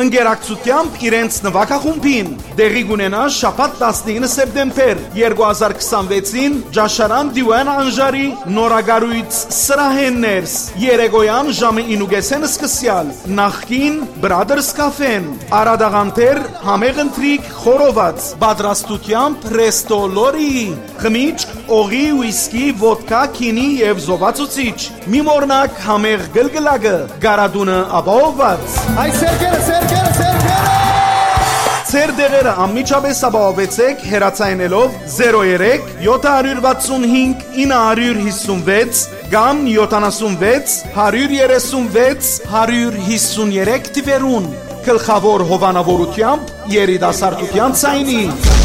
ընկերակցությամբ իրենց նվագախումբին։ Դեղի կունենա շաբաթ 19 սեպտեմբեր 2026-ին Ջաշարան Դիվան Անժարի նորագարույց սրահեններս երեկոյան ժամը 9:30 սկսյալ նախկին Brothers Cafe-ն Արադաղանտեր համեղընտրիկ խորոված պատրաստությամբ Resto Lori խմիչք օղի ուիսկի ոդկա քինի եւ զովացուցիչ մի մորնակ համեղ գլգլակը գարադունը ապահովված Այ սերկերը Ձեր դեղերը անմիջապես ապահովեցեք հեռացայինելով 03 765 956 կամ 76 136 153 թվերուն գլխավոր հովանավորությամբ երիտասարդության ցայնի